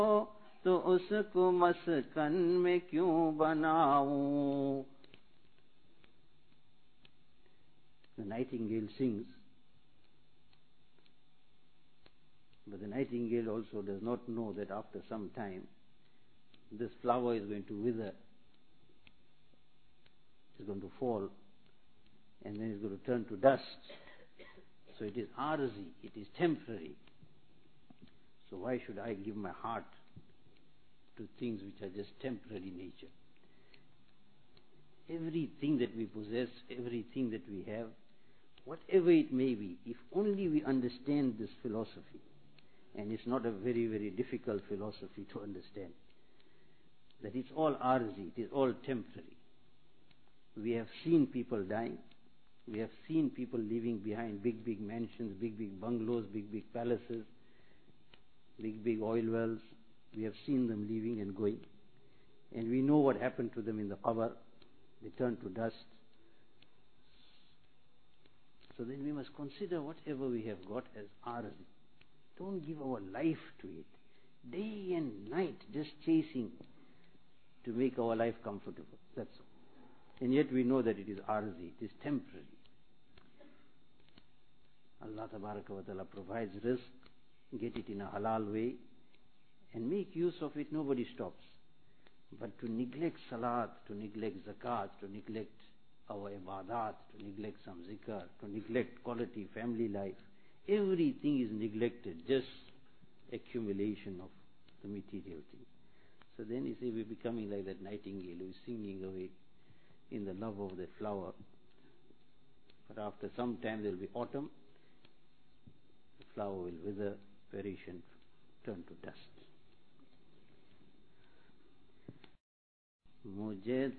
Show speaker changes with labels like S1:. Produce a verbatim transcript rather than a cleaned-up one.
S1: तो उसको मस्कन में क्यों बनाऊं. The nightingale sings, but the nightingale also does not know that after some time this flower is going to wither, is going to fall, and then it's going to turn to dust. So it is arzi, it is temporary. So why should I give my heart to things which are just temporary in nature? Everything that we possess, everything that we have, whatever it may be, if only we understand this philosophy, and it's not a very, very difficult philosophy to understand, that it's all arzi, it is all temporary. We have seen people dying, we have seen people living behind big, big mansions, big, big bungalows, big, big palaces, big, big oil wells. We have seen them leaving and going, and we know what happened to them in the qabr. They turned to dust. So then we must consider whatever we have got as arzi. Don't give our life to it. Day and night just chasing to make our life comfortable. That's all. And yet we know that it is arzi, it is temporary. Allah Tabaraka wa Ta'ala provides rizq, get it in a halal way, and make use of it, nobody stops. But to neglect salat, to neglect zakat, to neglect our ibadat, to neglect some zikr, to neglect quality family life, everything is neglected, just accumulation of the material thing. So then you see we're becoming like that nightingale who is singing away in the love of the flower. But after some time there will be autumn, the flower will wither, perish and turn to dust. मुझे